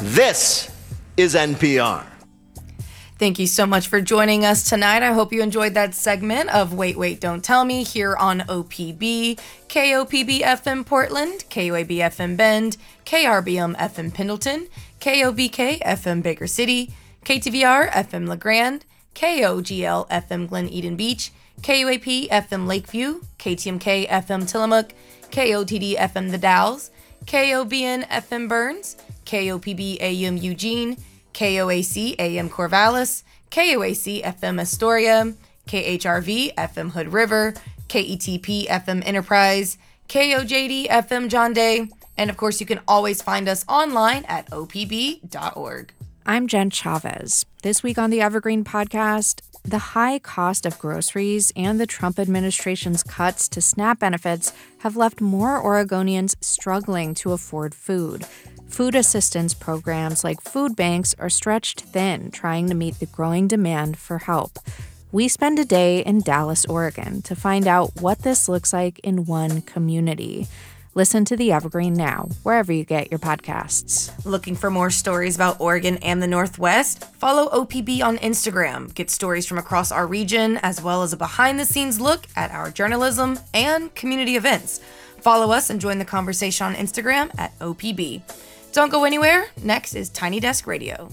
This is NPR. Thank you so much for joining us tonight. I hope you enjoyed that segment of Wait, Wait, Don't Tell Me here on OPB, KOPB FM Portland, KOAB FM Bend, KRBM FM Pendleton, KOBK FM Baker City, KTVR FM LeGrand, KOGL FM Glen Eden Beach, KUAP FM Lakeview, KTMK FM Tillamook, KOTD FM The Dalles, KOBN FM Burns, KOPB AM Eugene, KOAC AM Corvallis, KOAC FM Astoria, KHRV FM Hood River, KETP FM Enterprise, KOJD FM John Day, and of course you can always find us online at opb.org. I'm Jen Chavez. This week on the Evergreen Podcast, the high cost of groceries and the Trump administration's cuts to SNAP benefits have left more Oregonians struggling to afford food. Food assistance programs like food banks are stretched thin, trying to meet the growing demand for help. We spend a day in Dallas, Oregon, to find out what this looks like in one community. Listen to The Evergreen now, wherever you get your podcasts. Looking for more stories about Oregon and the Northwest? Follow OPB on Instagram. Get stories from across our region, as well as a behind-the-scenes look at our journalism and community events. Follow us and join the conversation on Instagram at OPB. Don't go anywhere. Next is Tiny Desk Radio.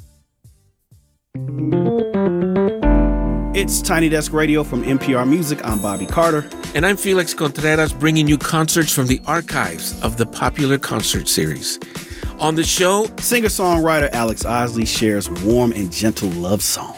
It's Tiny Desk Radio from NPR Music. I'm Bobby Carter. And I'm Felix Contreras, bringing you concerts from the archives of the popular concert series. On the show, singer-songwriter Alex Osley shares warm and gentle love songs.